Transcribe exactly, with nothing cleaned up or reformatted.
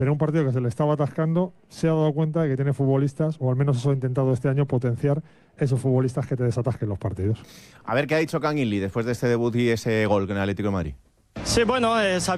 Pero un partido que se le estaba atascando, se ha dado cuenta de que tiene futbolistas, o al menos eso ha intentado este año, potenciar esos futbolistas que te desatasquen los partidos. A ver qué ha dicho Kangin Lee después de este debut y ese gol con el Atlético de Madrid. Sí, bueno, eh, sabía